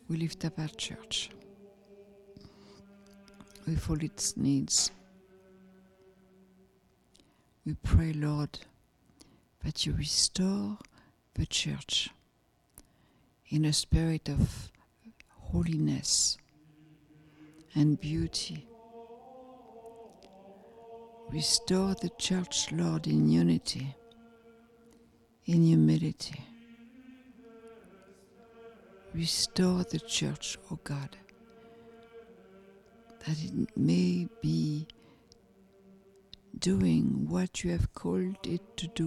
We lift up our church with all its needs. We pray, Lord, that you restore the church in a spirit of holiness and beauty. Restore the church, Lord, in unity, in humility. Restore the church, O God, that it may be doing what you have called it to do